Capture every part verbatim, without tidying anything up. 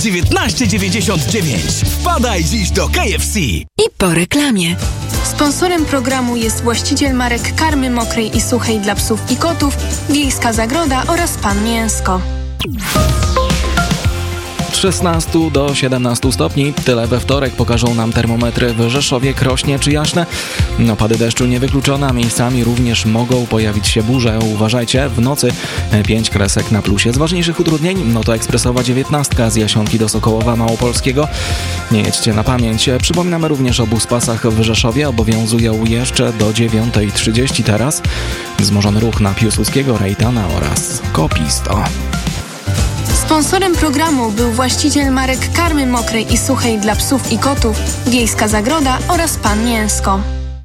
dziewiętnaście dziewięćdziesiąt dziewięć. Wpadaj dziś do K F C. I po reklamie. Sponsorem programu jest właściciel marek karmy mokrej i suchej dla psów i kotów, Wiejska Zagroda oraz Pan Mięsko. szesnaście do siedemnastu stopni. Tyle we wtorek pokażą nam termometry w Rzeszowie, Krośnie czy Jaśne. Opady deszczu niewykluczone, miejscami również mogą pojawić się burze. Uważajcie, w nocy pięć kresek na plusie. Z ważniejszych utrudnień, no to ekspresowa dziewiętnastka z Jasionki do Sokołowa Małopolskiego. Nie jedźcie na pamięć. Przypominamy również o buspasach w Rzeszowie. Obowiązują jeszcze do dziewiątej trzydzieści teraz. Wzmożony ruch na Piłsudskiego, Rejtana oraz Kopisto. Sponsorem programu był właściciel marek karmy mokrej i suchej dla psów i kotów, Wiejska Zagroda oraz Pan Mięsko.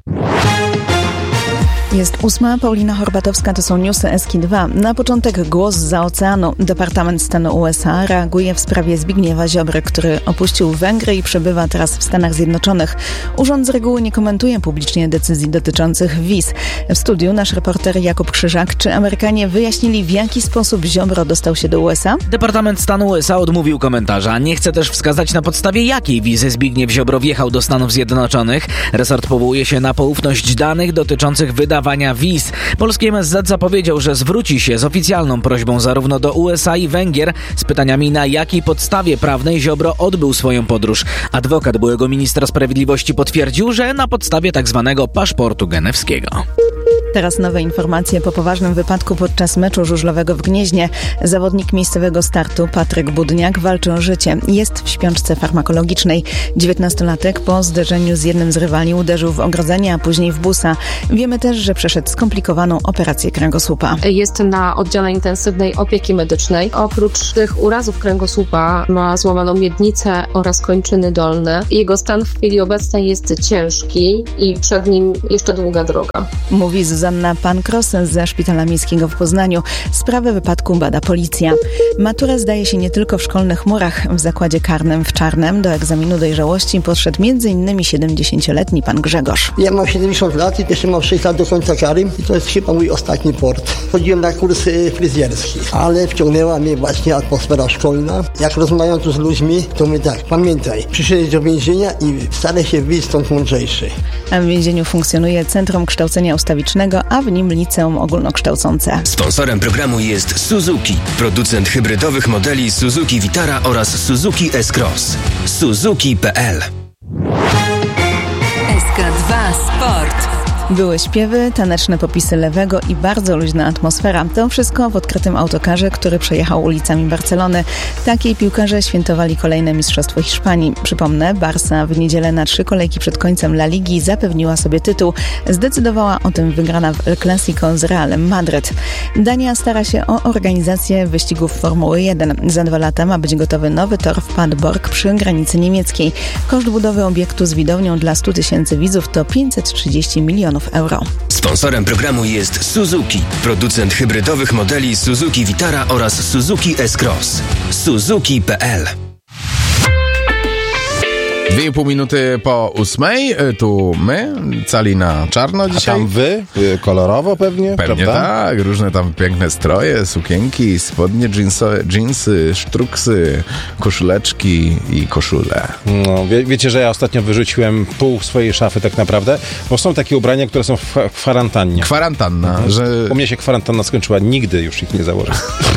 Jest ósma, Paulina Horbatowska, to są newsy S K dwa. Na początek głos zza oceanu. Departament Stanu U S A reaguje w sprawie Zbigniewa Ziobry, który opuścił Węgry i przebywa teraz w Stanach Zjednoczonych. Urząd z reguły nie komentuje publicznie decyzji dotyczących wiz. W studiu nasz reporter Jakub Krzyżak. Czy Amerykanie wyjaśnili, w jaki sposób Ziobro dostał się do U S A? Departament Stanu U S A odmówił komentarza. Nie chce też wskazać, na podstawie jakiej wizy Zbigniew Ziobro wjechał do Stanów Zjednoczonych. Resort powołuje się na poufność danych dotyczących wydawania wiz. Polski M S Z zapowiedział, że zwróci się z oficjalną prośbą zarówno do U S A i Węgier z pytaniami, na jakiej podstawie prawnej Ziobro odbył swoją podróż. Adwokat byłego ministra sprawiedliwości potwierdził, że na podstawie tzw. paszportu genewskiego. Teraz nowe informacje po poważnym wypadku podczas meczu żużlowego w Gnieźnie. Zawodnik miejscowego startu Patryk Budniak walczy o życie. Jest w śpiączce farmakologicznej. dziewiętnastolatek po zderzeniu z jednym z rywali uderzył w ogrodzenie, a później w busa. Wiemy też, że przeszedł skomplikowaną operację kręgosłupa. Jest na oddziale intensywnej opieki medycznej. Oprócz tych urazów kręgosłupa ma złamaną miednicę oraz kończyny dolne. Jego stan w chwili obecnej jest ciężki i przed nim jeszcze długa droga. Mówi Zuzanna Pankros ze Szpitala Miejskiego w Poznaniu. Sprawę wypadku bada policja. Maturę zdaje się nie tylko w szkolnych murach. W zakładzie karnym w Czarnem do egzaminu dojrzałości podszedł między innymi siedemdziesięcioletni pan Grzegorz. Ja mam siedemdziesiąt lat i jeszcze mam sześć lat do końca kary i to jest chyba mój ostatni port. Chodziłem na kursy fryzjerskie, ale wciągnęła mnie właśnie atmosfera szkolna. Jak rozmawiam tu z ludźmi, to mówię tak, pamiętaj, przyszedłeś do więzienia i staraj się wyjść stąd mądrzejszy. A w więzieniu funkcjonuje Centrum Kształcenia Ustawicznego, a w nim Liceum Ogólnokształcące. Sponsorem programu jest Suzuki, producent hybrydowych modeli Suzuki Vitara oraz Suzuki S-Cross. Suzuki kropka p l. S K dwa Sport. Były śpiewy, taneczne popisy Lewego i bardzo luźna atmosfera. To wszystko w odkrytym autokarze, który przejechał ulicami Barcelony. Takiej piłkarze świętowali kolejne mistrzostwo Hiszpanii. Przypomnę, Barca w niedzielę na trzy kolejki przed końcem La Ligi zapewniła sobie tytuł. Zdecydowała o tym wygrana w El Clasico z Realem Madryt. Dania stara się o organizację wyścigów Formuły jeden. Za dwa lata ma być gotowy nowy tor w Padborg przy granicy niemieckiej. Koszt budowy obiektu z widownią dla stu tysięcy widzów to pięćset trzydzieści milionów euro. Sponsorem programu jest Suzuki, producent hybrydowych modeli Suzuki Vitara oraz Suzuki S-Cross. Suzuki kropka p l. Dwie i pół minuty po ósmej, tu my, cali na czarno dzisiaj. A tam wy? Kolorowo pewnie? Pewnie prawda? Tak, różne tam piękne stroje, sukienki, spodnie jeansowe, jeansy, sztruksy, koszuleczki i koszule. No, wie, wiecie, że ja ostatnio wyrzuciłem pół swojej szafy tak naprawdę, bo są takie ubrania, które są w kwarantannie. Kwarantanna, mhm. że... U mnie się kwarantanna skończyła, nigdy już ich nie założę.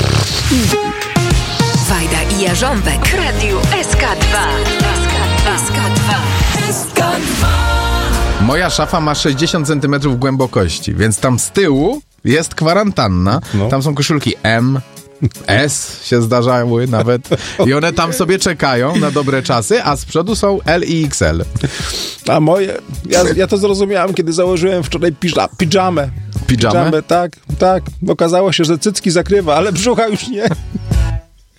Wajda i Jarząbek. Radio S K dwa. S K dwa. S K dwa. Moja szafa ma sześćdziesiąt centymetrów głębokości, więc tam z tyłu jest kwarantanna. No. Tam są koszulki M, S się zdarzały nawet i one tam sobie czekają na dobre czasy, a z przodu są L i X L. A moje, ja, ja to zrozumiałem, kiedy założyłem wczoraj piża, pidżamę. Pidżamę? Pidżamę, tak, tak. Okazało się, że cycki zakrywa, ale brzucha już nie.